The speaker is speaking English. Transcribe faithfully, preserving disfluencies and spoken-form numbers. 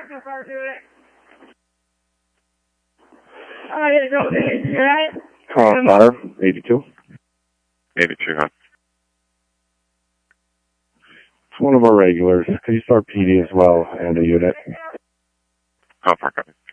Call fire, eighty-two. eighty-two, huh? It's one of our regulars. Could you start P D as well and a unit? How far, copy?